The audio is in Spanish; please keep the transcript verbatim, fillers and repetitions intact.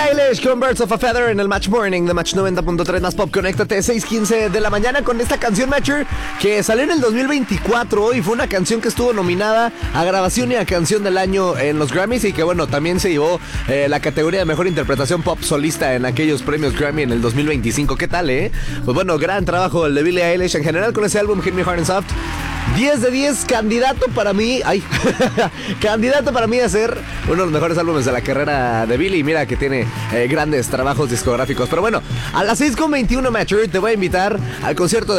Eilish con Birds of a Feather en el Match Morning de Match noventa punto tres más Pop. Conéctate, seis quince de la mañana con esta canción Matcher que salió en el dos mil veinticuatro y fue una canción que estuvo nominada a grabación y a canción del año en los Grammys y que bueno, también se llevó eh, la categoría de mejor interpretación pop solista en aquellos premios Grammy en el dos mil veinticinco. ¿Qué tal, eh? Pues bueno, gran trabajo el de Billie Eilish en general con ese álbum Hit Me Hard and Soft. diez de diez, candidato para mí, ay, candidato para mí a ser uno de los mejores álbumes de la carrera de Billie. Mira que tiene eh, grandes trabajos discográficos. Pero bueno, a las seis con veintiuno, Matcher, te voy a invitar al concierto de